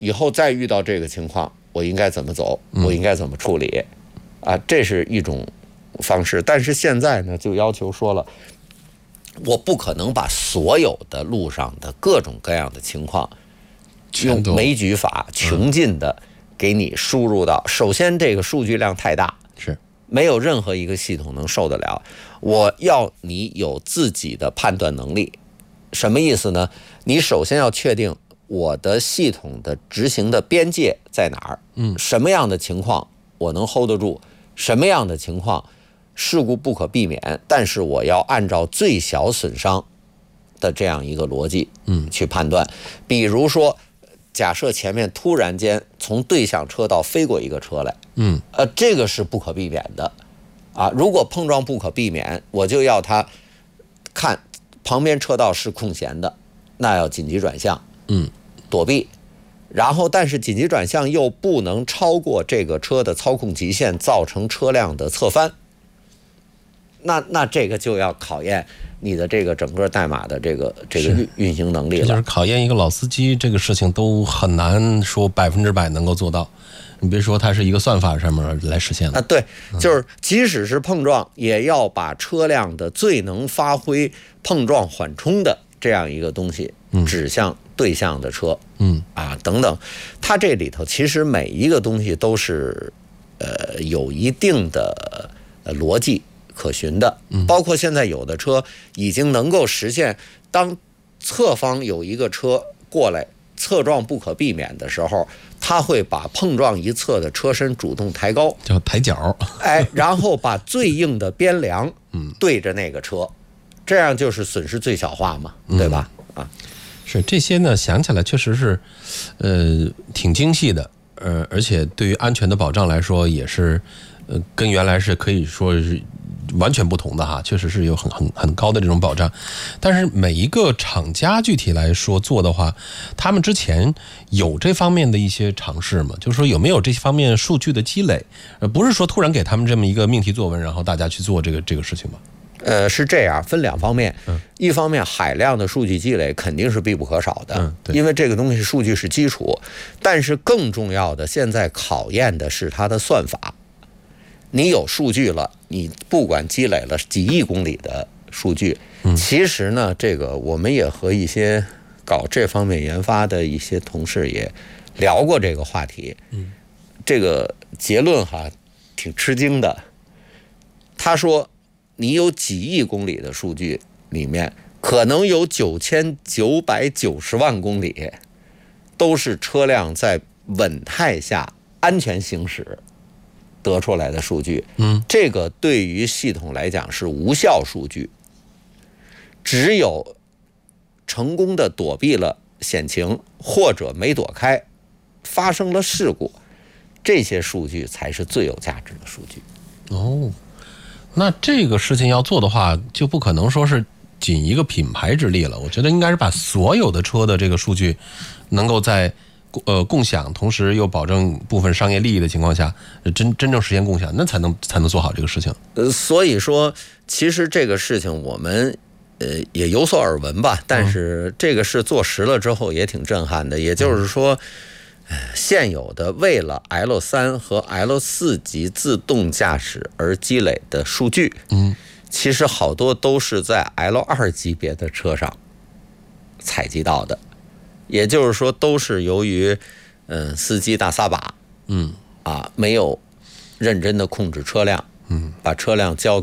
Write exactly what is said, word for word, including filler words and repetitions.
以后再遇到这个情况，我应该怎么走，我应该怎么处理，啊，这是一种方式。但是现在呢，就要求说了，我不可能把所有的路上的各种各样的情况用枚举法穷尽的给你输入到。首先，这个数据量太大， 是没有任何一个系统能受得了。我要你有自己的判断能力。什么意思呢？你首先要确定我的系统的执行的边界在哪儿？嗯，什么样的情况我能 hold 得住？什么样的情况事故不可避免？但是我要按照最小损伤的这样一个逻辑，嗯，去判断。比如说，假设前面突然间从对向车道飞过一个车来，嗯，呃，这个是不可避免的，啊，如果碰撞不可避免，我就要他看旁边车道是空闲的，那要紧急转向，嗯。躲避，然后但是紧急转向又不能超过这个车的操控极限，造成车辆的侧翻。那那这个就要考验你的这个整个代码的这个这个运运行能力了。 这就是考验一个老司机，这个事情都很难说百分之百能够做到。你别说它是一个算法上面来实现的啊，对，就是即使是碰撞，也要把车辆的最能发挥碰撞缓冲的这样一个东西指向对向的车，嗯啊等等，它这里头其实每一个东西都是呃有一定的呃逻辑可循的，包括现在有的车已经能够实现，当侧方有一个车过来侧撞不可避免的时候，它会把碰撞一侧的车身主动抬高， 叫抬脚， 哎，然后把最硬的边梁对着那个车，这样就是损失最小化嘛，对吧？啊。 是这些呢，想起来确实是，呃，挺精细的，呃，而且对于安全的保障来说，也是，呃，跟原来是可以说是完全不同的哈，确实是有很很很高的这种保障。但是每一个厂家具体来说做的话，他们之前有这方面的一些尝试吗？就是说有没有这方面数据的积累？呃，不是说突然给他们这么一个命题作文，然后大家去做这个这个事情吧？ 呃，是这样，分两方面。嗯，一方面海量的数据积累肯定是必不可少的，嗯，对，因为这个东西数据是基础。但是更重要的，现在考验的是它的算法。你有数据了，你不管积累了几亿公里的数据，嗯，其实呢，这个我们也和一些搞这方面研发的一些同事也聊过这个话题。嗯，这个结论哈，挺吃惊的。他说，你有几亿公里的数据里面，可能有九千九百九十万公里都是车辆在稳态下安全行驶得出来的数据。嗯，这个对于系统来讲是无效数据，只有成功的躲避了险情或者没躲开，发生了事故，这些数据才是最有价值的数据。 哦。那这个事情要做的话，就不可能说是仅一个品牌之力了。我觉得应该是把所有的车的这个数据能够在呃共享，同时又保证部分商业利益的情况下，真真正实现共享，那才能才能做好这个事情。 呃，所以说，其实这个事情我们呃也有所耳闻吧，但是这个事做实了之后也挺震撼的。也就是说，现有的为了 L 三 和 L 四 级自动驾驶而积累的数据，嗯，其实好多都是在 L 二 级别的车上采集到的，也就是说，都是由于嗯司机大撒把，嗯啊，没有认真的控制车辆，嗯，把车辆交